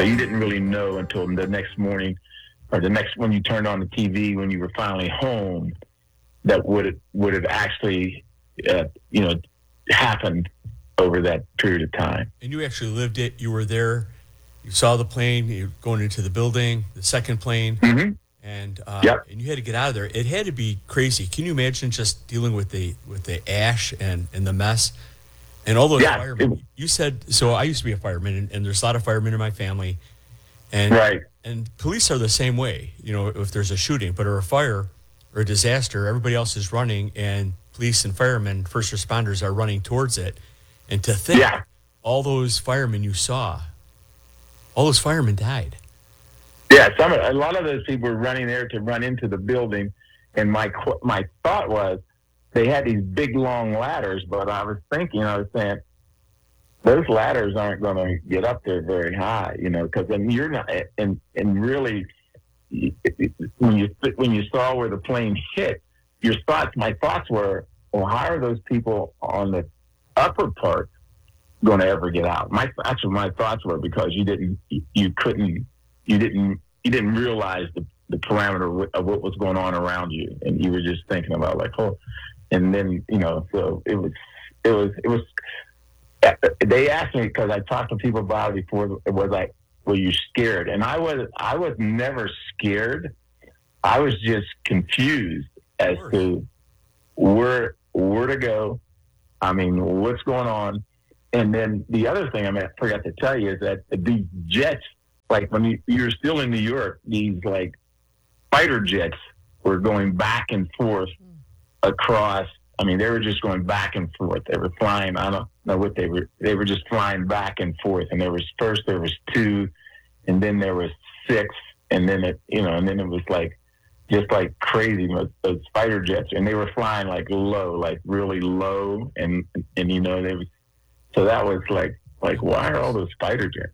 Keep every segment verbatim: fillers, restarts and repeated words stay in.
So you didn't really know until the next morning or the next when you turned on the T V when you were finally home that would it would have actually uh, you know happened over that period of time. And you actually lived it. You were there. You saw the plane. You were going into the building, the second plane, Mm-hmm. and uh, Yep. and you had to get out of there. It had to be crazy. Can you imagine just dealing with the with the ash and, and the mess and all those Yeah, firemen? it- You said so. I used to be a fireman, and, and there's a lot of firemen in my family, and Right. and police are the same way. You know, if there's a shooting, but or a fire or a disaster, everybody else is running, and police and firemen, first responders are running towards it. And to think, Yeah. all those firemen you saw, all those firemen died. Yeah, some a lot of those people were running there to run into the building, and my qu- my thought was they had these big long ladders, but I was thinking, I was saying those ladders aren't going to get up there very high, you know, because then you're not, and and really when you when you saw where the plane hit, your thoughts, my thoughts were, well, how are those people on the upper part going to ever get out? My actually my thoughts were because you didn't you couldn't you didn't you didn't realize the, the parameter of what was going on around you, and you were just thinking about like, oh, and then you know, so it was it was it was. They asked me because I talked to people about it before. It was like, were you scared? And I was I was never scared. I was just confused as to where where to go. I mean, what's going on? And then the other thing I, mean, I forgot to tell you is that these jets, like when you, you're still in New York, these like fighter jets were going back and forth across. I mean, they were just going back and forth. They were flying. I don't know what they were. They were just flying back and forth. And there was first there was two, and then there was six, and then it you know, and then it was like just like crazy with those fighter jets, and they were flying like low, like really low, and and you know they was. So that was like like why are all those fighter jets?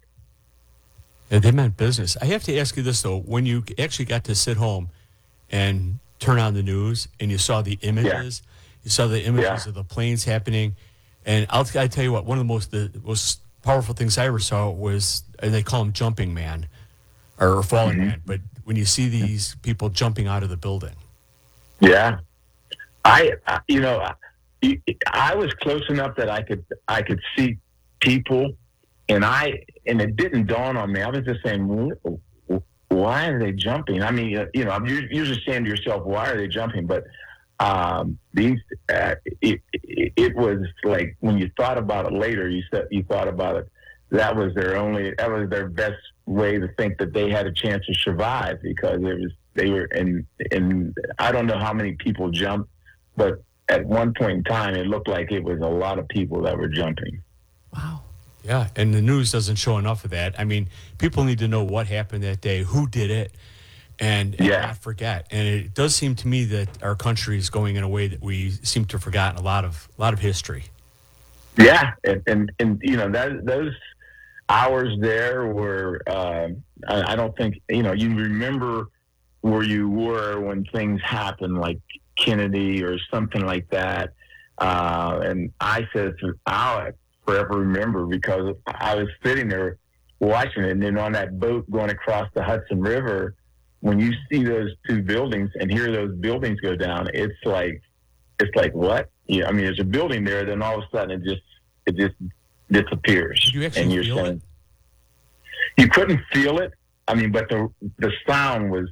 Yeah, they meant business. I have to ask you this though: when you actually got to sit home and turn on the news and you saw the images. Yeah. You saw the images Yeah. of the planes happening, and I'll I tell you what. One of the most the most powerful things I ever saw was, and they call him jumping man, or falling Mm-hmm. man. But when you see these people jumping out of the building, yeah, I, I you know I, I was close enough that I could I could see people, and I and it didn't dawn on me. I was just saying, why are they jumping? I mean, you know, you're usually saying to yourself, why are they jumping? But Um, these, uh, it, it, it was like when you thought about it later, you said, you thought about it, that was their only, that was their best way to think that they had a chance to survive because it was, they were in, in, I don't know how many people jumped, but at one point in time, it looked like it was a lot of people that were jumping. Wow. Yeah. And the news doesn't show enough of that. I mean, people need to know what happened that day, who did it. And, and Yeah. not forget. And it does seem to me that our country is going in a way that we seem to have forgotten a lot of a lot of history. Yeah, and and, and you know that those hours there were. Uh, I, I don't think you know. You remember where you were when things happened, like Kennedy or something like that. Uh, and I said, I'll forever remember because I was sitting there watching it, and then on that boat going across the Hudson River. When you see those two buildings and hear those buildings go down, it's like, it's like what? Yeah, I mean, there's a building there, then all of a sudden it just, it just disappears. Did you actually and you're feel saying, it? You couldn't feel it. I mean, but the the sound was,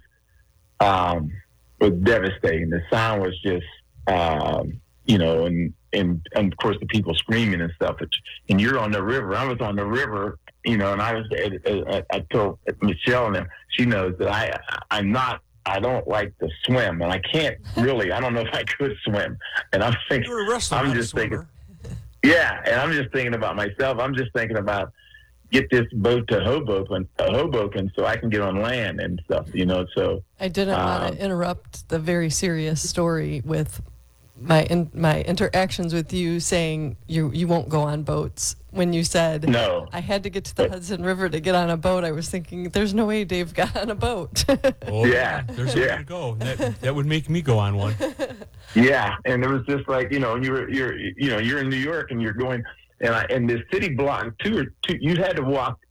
um, was devastating. The sound was just, um, you know, and, and and of course the people screaming and stuff. And you're on the river. I was on the river. You know, and I was, I, I told Michelle and them, she knows that I, I'm not, I don't like to swim, and I can't really, I don't know if I could swim. And I'm thinking, You're a wrestler, I'm not just a swimmer. thinking, yeah, and I'm just thinking about myself. I'm just thinking about get this boat to Hoboken, uh, Hoboken so I can get on land and stuff, you know, so. I didn't um, want to interrupt the very serious story with my in, my interactions with you saying you you won't go on boats. When you said no, I had to get to the Hudson River to get on a boat, I was thinking there's no way Dave got on a boat. Oh, yeah, there's a yeah. way to go. That, that would make me go on one. Yeah, and it was just like you know you're you're you know you're in New York and you're going and I and the city block two or two you had to walk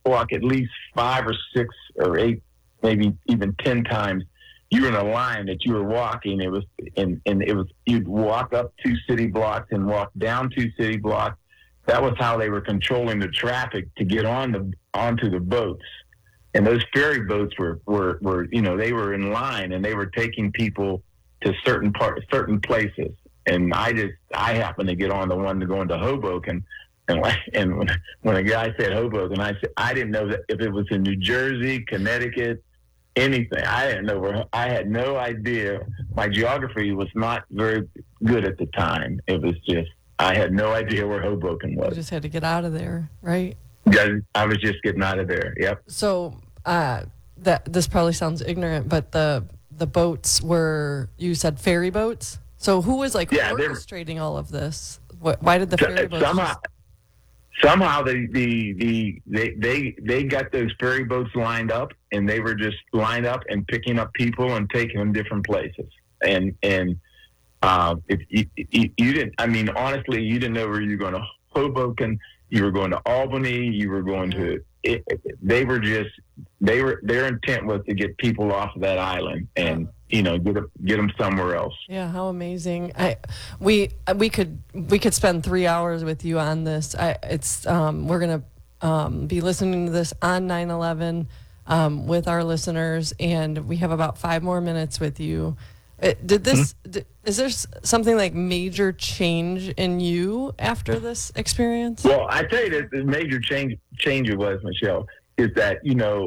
walk at least five or six or eight, maybe even ten times. You were in a line that you were walking. It was, and, and it was, you'd walk up two city blocks and walk down two city blocks. That was how they were controlling the traffic to get on the, onto the boats. And those ferry boats were, were, were, you know, they were in line and they were taking people to certain part, certain places. And I just, I happened to get on the one to go into Hoboken. And, and when, when a guy said Hoboken, I said, I didn't know that if it was in New Jersey, Connecticut, anything. I didn't know where, I had no idea. My geography was not very good at the time. It was just, I had no idea where Hoboken was. You just had to get out of there, right? I was just getting out of there. Yep. So uh, that this probably sounds ignorant, but the the boats were, you said ferry boats. So who was like Yeah, orchestrating all of this? What, why did the ferry boats somehow just... somehow the, the the they they they got those ferry boats lined up, and they were just lined up and picking up people and taking them different places. And and uh, if you, you, you didn't, I mean, honestly, you didn't know where you were going to Hoboken. You were going to Albany. You were going to. It, they were just. They were. Their intent was to get people off of that island and you know get them, get them somewhere else. Yeah, how amazing! I we we could we could spend three hours with you on this. I it's um, we're gonna um, be listening to this on nine eleven um, with our listeners, and we have about five more minutes with you. It, did this? Mm-hmm. Did, is there something like major change in you after this experience? Well, I tell you that the major change change it was, Michelle, is that you know